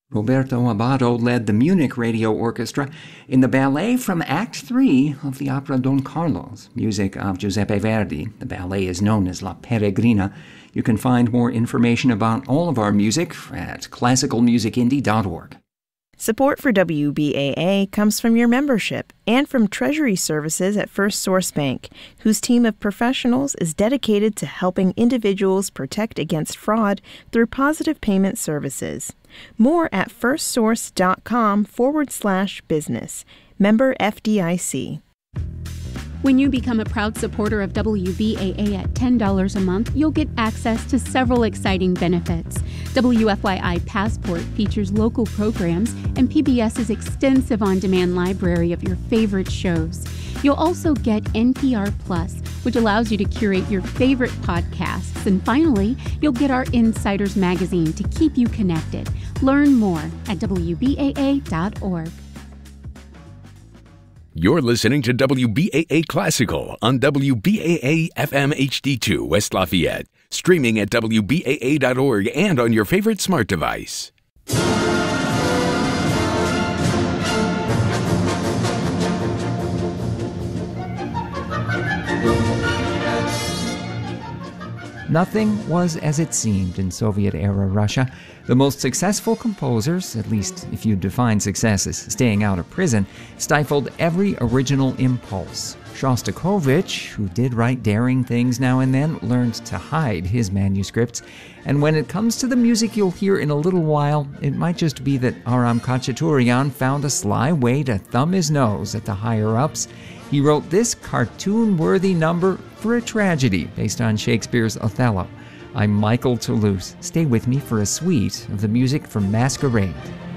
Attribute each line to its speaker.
Speaker 1: Roberto Abbado led the Munich Radio Orchestra in the ballet from Act 3 of the opera Don Carlos, music of Giuseppe Verdi. The ballet is known as La Peregrina. You can find more information about all of our music at classicalmusicindie.org.
Speaker 2: Support for WBAA comes from your membership and from Treasury Services at First Source Bank, whose team of professionals is dedicated to helping individuals protect against fraud through positive payment services. More at firstsource.com/business. Member FDIC.
Speaker 3: When you become a proud supporter of WBAA at $10 a month, you'll get access to several exciting benefits. WFYI Passport features local programs and PBS's extensive on-demand library of your favorite shows. You'll also get NPR Plus, which allows you to curate your favorite podcasts. And finally, you'll get our Insiders magazine to keep you connected. Learn more at WBAA.org.
Speaker 4: You're listening to WBAA Classical on WBAA FM HD2 West Lafayette, streaming at WBAA.org and on your favorite smart device.
Speaker 1: Nothing was as it seemed in Soviet-era Russia. The most successful composers, at least if you define success as staying out of prison, stifled every original impulse. Shostakovich, who did write daring things now and then, learned to hide his manuscripts. And when it comes to the music you'll hear in a little while, it might just be that Aram Khachaturian found a sly way to thumb his nose at the higher-ups. He wrote this cartoon-worthy number for a tragedy based on Shakespeare's Othello. I'm Michael Toulouse. Stay with me for a suite of the music from Masquerade.